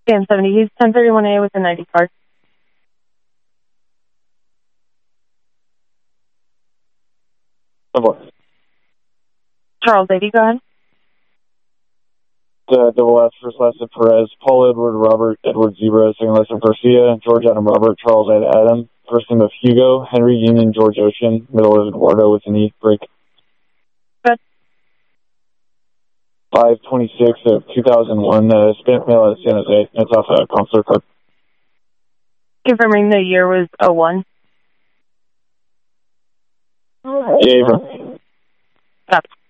Dan 70, he's 1031A with a 90 card. Charles 80, go ahead. Double S, first last of Perez, Paul Edward, Robert Edward Zebra, second last of Garcia, George Adam Robert, Charles Ed Adam, first name of Hugo, Henry Union George Ocean, middle of Eduardo with an E break. Good. 526 of 2001, spent mail at San Jose. That's off a consular card. Confirming the year was 01. Yeah, Stop.